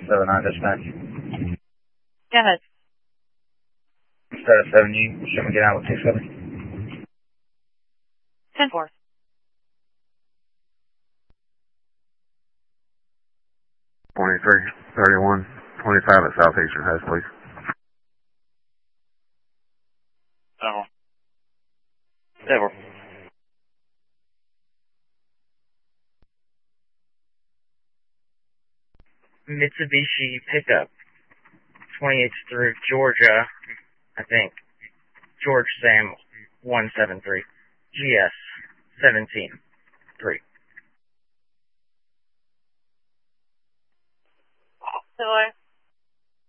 79 dispatch. Go ahead. Status 7, you should we get out with 27? 10-4. 2331 25 at Southeastern House, please. Several. Mitsubishi pickup, 28th through Georgia, I think. George Sam 173. GS 17-3. Hello.